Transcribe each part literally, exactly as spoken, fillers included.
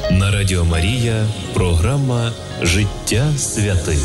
На Радіо Марія програма «Життя святих».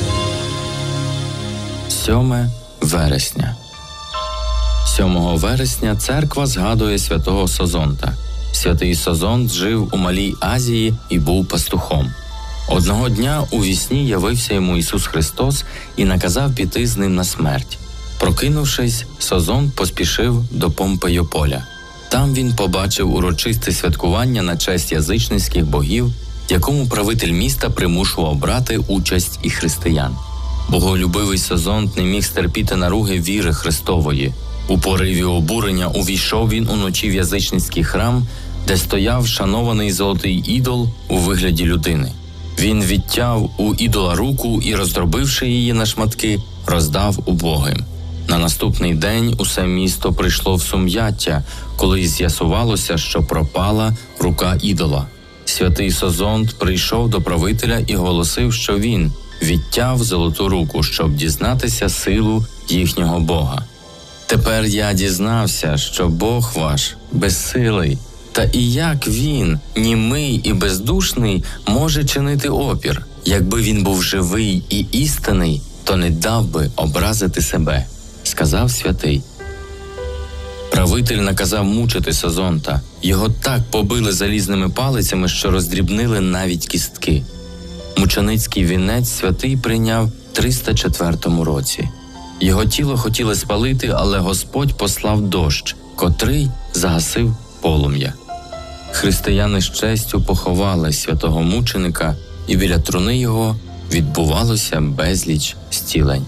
сьоме вересня. сьомого вересня церква згадує святого Созонта. Святий Созонт жив у Малій Азії і був пастухом. Одного дня у вісні явився йому Ісус Христос і наказав піти з ним на смерть. Прокинувшись, Созонт поспішив до Помпейополя. Там він побачив урочисте святкування на честь язичницьких богів, якому правитель міста примушував брати участь і християн. Боголюбивий Созонт не міг стерпіти наруги віри Христової. У пориві обурення увійшов він уночі в язичницький храм, де стояв шанований золотий ідол у вигляді людини. Він відтяв у ідола руку і, роздробивши її на шматки, роздав убогим. На наступний день усе місто прийшло в сум'яття, коли з'ясувалося, що пропала рука ідола. Святий Созонт прийшов до правителя і голосив, що він відтяв золоту руку, щоб дізнатися силу їхнього Бога. «Тепер я дізнався, що Бог ваш безсилий, та і як він, німий і бездушний, може чинити опір? Якби він був живий і істинний, то не дав би образити себе», – сказав святий. Правитель наказав мучити Созонта. Його так побили залізними палицями, що роздрібнили навіть кістки. Мученицький вінець святий прийняв в триста четвертому році. Його тіло хотіли спалити, але Господь послав дощ, котрий загасив полум'я. Християни з честю поховали святого мученика, і біля труни його відбувалося безліч зцілень.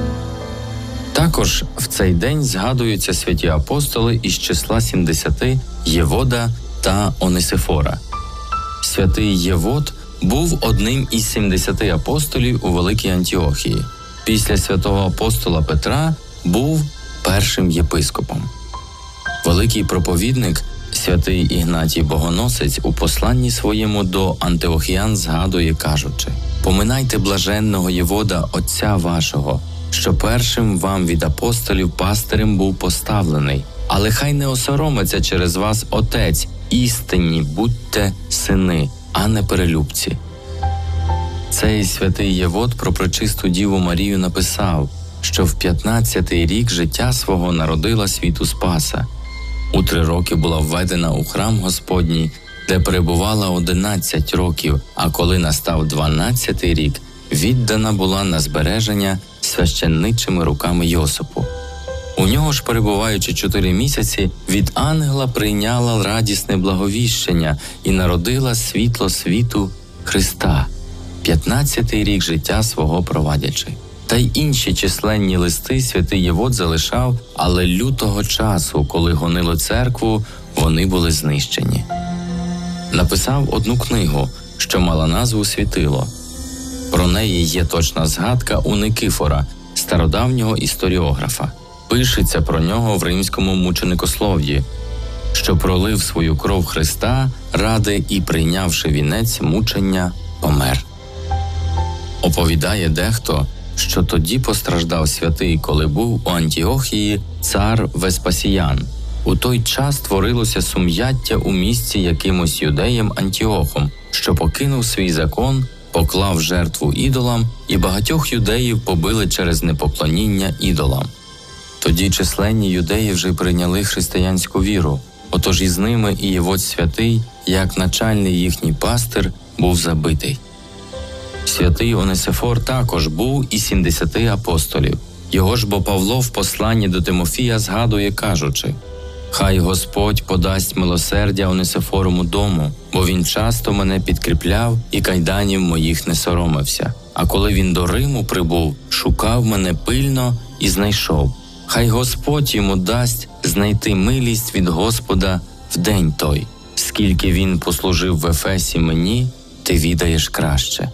Також в цей день згадуються святі апостоли із числа сімдесяти Євода та Онисифора. Святий Євод був одним із сімдесяти апостолів у Великій Антіохії. Після святого апостола Петра був першим єпископом. Великий проповідник святий Ігнатій Богоносець у посланні своєму до антиохіян згадує, кажучи: «Поминайте блаженного Євода, отця вашого, що першим вам від апостолів пастирем був поставлений, але хай не осоромиться через вас отець, істинні будьте сини, а не перелюбці». Цей святий Євод про пречисту Діву Марію написав, що в п'ятнадцятий рік життя свого народила світу Спаса. У три роки була введена у храм Господній, де перебувала одинадцять років, а коли настав дванадцятий рік, віддана була на збереження священничими руками Йосипу. У нього ж, перебуваючи чотири місяці, від ангела прийняла радісне благовіщення і народила світло світу Христа, п'ятнадцятий рік життя свого провадячи. Та й інші численні листи святий Євод залишав, але лютого часу, коли гонило церкву, вони були знищені. Написав одну книгу, що мала назву «Світило». Про неї є точна згадка у Никифора, стародавнього історіографа. Пишеться про нього в римському мученикослов'ї, що пролив свою кров Христа ради і, прийнявши вінець мучення, помер. Оповідає дехто, що тоді постраждав святий, коли був у Антіохії цар Веспасіян. У той час творилося сум'яття у місті якимось юдеєм Антіохом, що покинув свій закон, поклав жертву ідолам, і багатьох юдеїв побили через непоклоніння ідолам. Тоді численні юдеї вже прийняли християнську віру, отож із ними і Євод святий, як начальний їхній пастир, був забитий. Святий Онисифор також був із сімдесяти апостолів. Його ж бо Павло в посланні до Тимофія згадує, кажучи: «Хай Господь подасть милосердя Онисифоровому дому, бо він часто мене підкріпляв і кайданів моїх не соромився. А коли він до Риму прибув, шукав мене пильно і знайшов. Хай Господь йому дасть знайти милість від Господа в день той. Скільки він послужив в Ефесі мені, ти відаєш краще».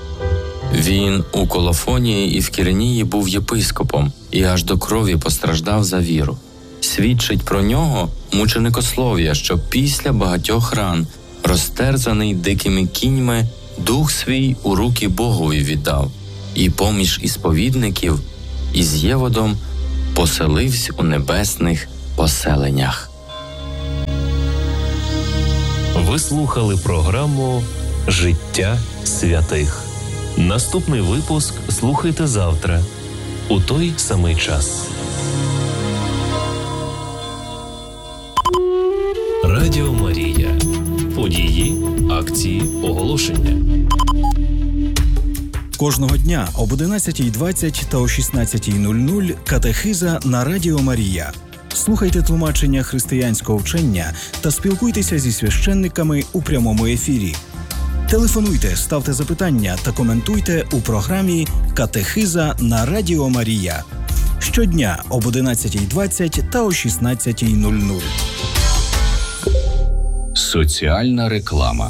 Він у Колофонії і в Кіренії був єпископом і аж до крові постраждав за віру. Свідчить про нього мученикослов'я, що після багатьох ран, розтерзаний дикими кіньми, дух свій у руки Богові віддав, і поміж ісповідників із Єводом поселився у небесних поселеннях. Ви слухали програму «Життя святих». Наступний випуск слухайте завтра у той самий час. Радіо Марія. Події, акції, оголошення. Кожного дня об одинадцятій двадцять та о шістнадцятій нуль нуль катехиза на Радіо Марія. Слухайте тлумачення християнського вчення та спілкуйтеся зі священниками у прямому ефірі. Телефонуйте, ставте запитання та коментуйте у програмі «Катехиза на Радіо Марія». Щодня об одинадцятій двадцять та о шістнадцятій нуль нуль. Соціальна реклама.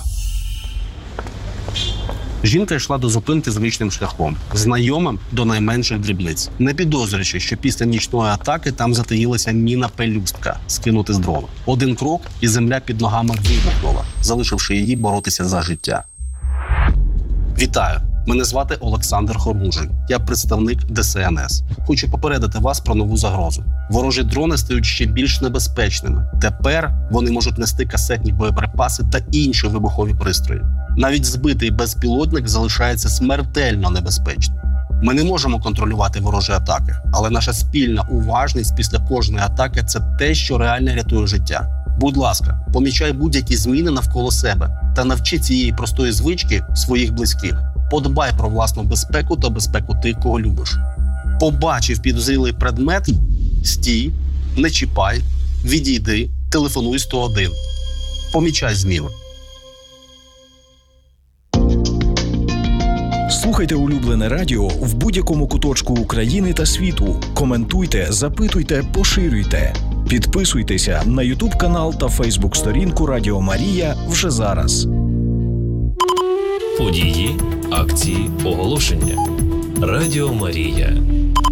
Жінка йшла до зупинки звичним шляхом, знайомим до найменших дрібниць, не підозрюючи, що після нічної атаки там затаїлася міна-пелюстка скинути з дрона. Один крок – і земля під ногами вибухнула, залишивши її боротися за життя. Вітаю! Мене звати Олександр Хормужий. Я представник Де Ес Ен Ес. Хочу попередити вас про нову загрозу. Ворожі дрони стають ще більш небезпечними. Тепер вони можуть нести касетні боєприпаси та інші вибухові пристрої. Навіть збитий безпілотник залишається смертельно небезпечним. Ми не можемо контролювати ворожі атаки, але наша спільна уважність після кожної атаки – це те, що реально рятує життя. Будь ласка, помічай будь-які зміни навколо себе та навчи цієї простої звички своїх близьких. Подбай про власну безпеку та безпеку тих, кого любиш. Побачив підозрілий предмет – стій, не чіпай, відійди, телефонуй сто один. Помічай зміни. Слухайте улюблене радіо в будь-якому куточку України та світу. Коментуйте, запитуйте, поширюйте. Підписуйтеся на ютуб-канал та фейсбук-сторінку Радіо Марія вже зараз. Події, акції, оголошення. Радіо Марія.